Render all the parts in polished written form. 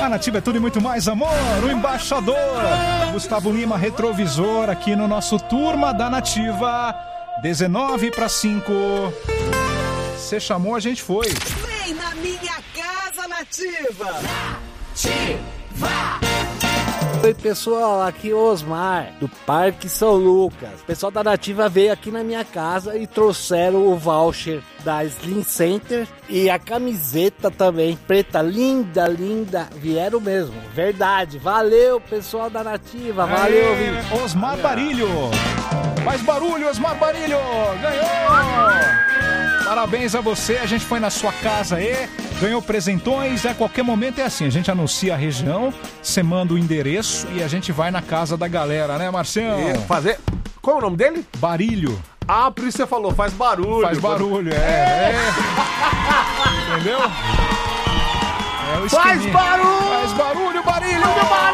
A Nativa é tudo e muito mais, amor. O embaixador Gustavo Lima, retrovisor, aqui no nosso Turma da Nativa. 19:05. Você chamou, a gente foi. Vem na minha casa, Nativa. Oi pessoal, aqui é o Osmar, do Parque São Lucas. O pessoal da Nativa veio aqui na minha casa e trouxeram o voucher da Slim Center e a camiseta também, preta, linda, linda. Vieram mesmo, verdade. Valeu pessoal da Nativa, valeu ouvinte. Osmar Barilho, faz barulho, Osmar Barilho, ganhou! Parabéns a você, a gente foi na sua casa aí, ganhou presentões, a qualquer momento é assim, a gente anuncia a região, você manda o endereço e a gente vai na casa da galera, né, Marcião? Fazer... Qual é o nome dele? Barilho. Ah, por isso você falou, faz barulho. Faz barulho, Entendeu? Faz barulho! Faz barulho, Barilho!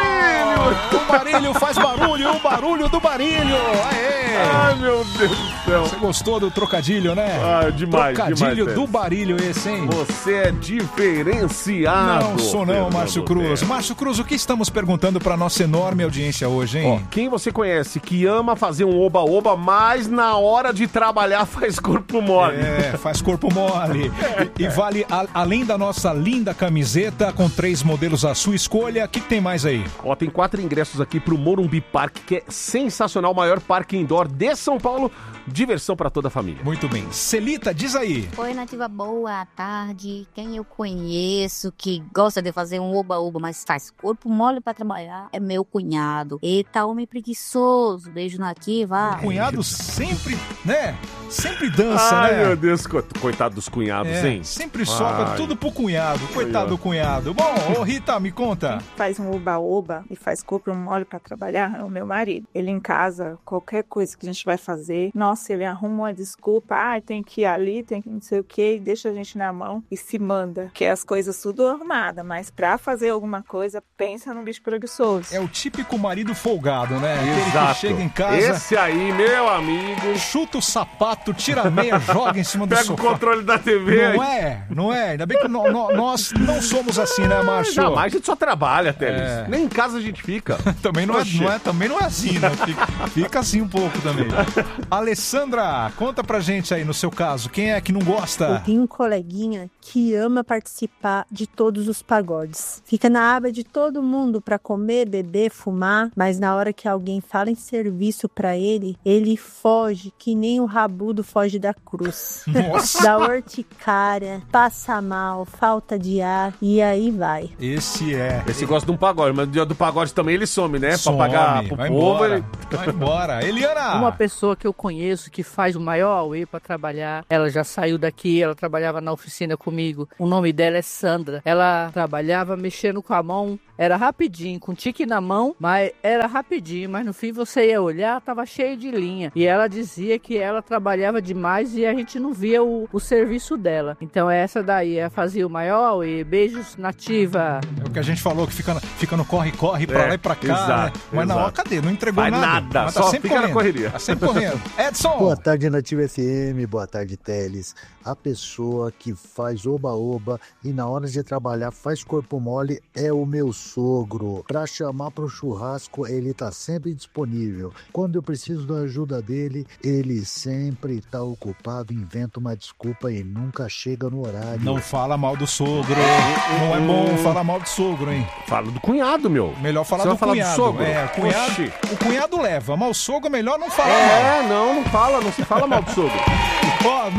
O Barilho faz barulho, o barulho do Barilho! Aê! Ai, meu Deus do céu! Você gostou do trocadilho, né? Ah, demais, trocadilho demais, do Barilho esse, hein? Você é diferenciado. Não sou não, Márcio Cruz. Márcio Cruz, o que estamos perguntando pra nossa enorme audiência hoje, hein? Ó, quem você conhece que ama fazer um oba-oba, mas na hora de trabalhar faz corpo mole? Faz corpo mole. E vale, além da nossa linda camiseta, com 3 modelos à sua escolha, o que tem mais aí? Ó, tem 4 ingressos aqui pro Morumbi Park, que é sensacional, o maior parque indoor de São Paulo. Diversão pra toda a família. Muito bem. Celita, diz aí. Oi, Nativa, boa tarde. Quem eu conheço que gosta de fazer um oba-oba, mas faz corpo mole pra trabalhar, é meu cunhado. Eita, homem preguiçoso. Beijo, Nativa. O cunhado sempre, né? Sempre dança, Ai, né? meu Deus, coitado dos cunhados, hein? Sempre sobra tudo pro cunhado. Coitado do cunhado. Bom, ô Rita, me conta. Quem faz um oba-oba e faz corpo mole pra trabalhar é o meu marido. Ele em casa, qualquer coisa que a gente vai fazer, nossa, ele arruma uma desculpa, tem que ir ali, tem que não sei o que, e deixa a gente na mão e se manda. Que é as coisas tudo arrumadas, mas pra fazer alguma coisa, pensa num bicho preguiçoso. É o típico marido folgado, né? Aquele Exato. que chega em casa... Esse aí, meu amigo... Chuta o sapato, tira a meia, joga em cima do sofá. Pega o controle da TV. Não é? Ainda bem que nós não somos assim, né, Márcio? Jamais, a gente só trabalha, Teles. Nem em casa a gente fica. Também não é assim, né? Fica assim um pouco também. Alessandra, conta pra gente aí no seu caso, quem é que não gosta? Eu tenho um coleguinha que ama participar de todos os pagodes. Fica na aba de todo mundo pra comer, beber, fumar, mas na hora que alguém fala em serviço pra ele, ele foge que nem o rabudo foge da cruz. Nossa. Dá urticária, passa mal, falta de ar e aí vai. Esse gosta de um pagode, mas do pagode também ele some, né? Some, pra pagar pro vai povo. embora. Vai embora. Eliana! Uma pessoa que eu conheço que faz o maior auê pra trabalhar, ela já saiu daqui, ela trabalhava na oficina comigo. O nome dela é Sandra. Ela trabalhava mexendo com a mão, era rapidinho, com tique na mão, mas era rapidinho, mas no fim você ia olhar, tava cheio de linha. E ela dizia que ela trabalhava demais e a gente não via o serviço dela. Então essa daí, ela fazia o maior auê. Beijos, Nativa. É o que a gente falou, que fica no corre-corre pra lá e pra cá, exato, né? Mas na hora, cadê? Não entregou Faz nada, Mas só tá sempre fica correndo. na correria. Tá sempre correndo. Edson! Boa tarde, Nativa FM. Boa tarde, Teles. A pessoa que faz oba-oba e na hora de trabalhar faz corpo mole é o meu sogro. Pra chamar pro churrasco, ele tá sempre disponível. Quando eu preciso da ajuda dele, ele sempre tá ocupado, inventa uma desculpa e nunca chega no horário. Não fala mal do sogro. Não é bom falar mal do sogro, hein? Fala do cunhado, meu. Melhor falar Você do vai falar cunhado. do sogro? O cunhado leva, mas o sogro melhor não falar mal. Não fala, não se fala mal do sogro. Ó,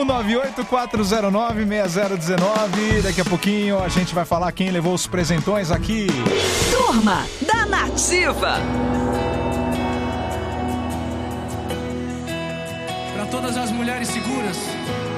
9198-409-6019. Daqui a pouquinho a gente vai falar quem levou os presentões aqui. Turma da Nativa. Para todas as mulheres seguras